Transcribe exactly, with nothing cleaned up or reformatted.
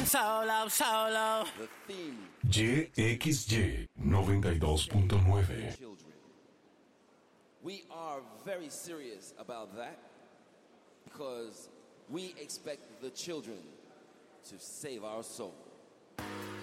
Solo, solo. The theme. Y X Y noventa y dos punto nueve. Children. We are very serious about that because we expect the children to save our soul.